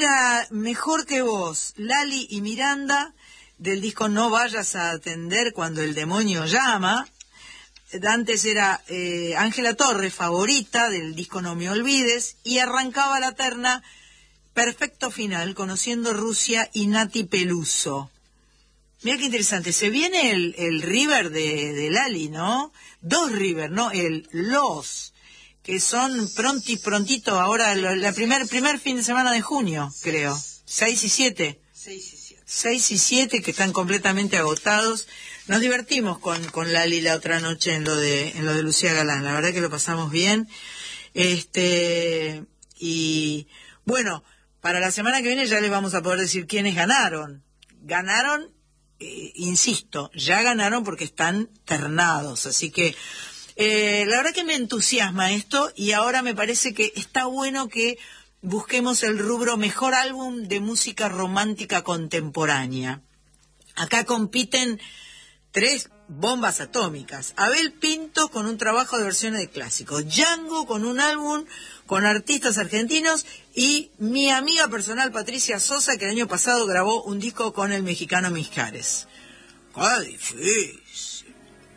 era Mejor que vos, Lali y Miranda, del disco No vayas a atender cuando el demonio llama. Antes era Ángela Torres, Favorita, del disco No me olvides, y arrancaba la terna Perfecto Final, Conociendo Rusia y Nati Peluso. Mira qué interesante, se viene el River de Lali, ¿no? Dos River, ¿no? Los, que son prontito, ahora primer fin de semana de junio, creo. 6 y 7. 6 y 7, que están completamente agotados. Nos divertimos con Lali la otra noche en lo de Lucía Galán, la verdad que lo pasamos bien. Y bueno, para la semana que viene ya les vamos a poder decir quiénes ganaron. Insisto, ya ganaron porque están ternados, así que la verdad que me entusiasma esto, y ahora me parece que está bueno que busquemos el rubro Mejor Álbum de Música Romántica Contemporánea. Acá compiten 3 bombas atómicas: Abel Pinto con un trabajo de versiones de clásicos, Django con un álbum con artistas argentinos, y mi amiga personal Patricia Sosa, que el año pasado grabó un disco con el mexicano Mijares. ¡Qué difícil!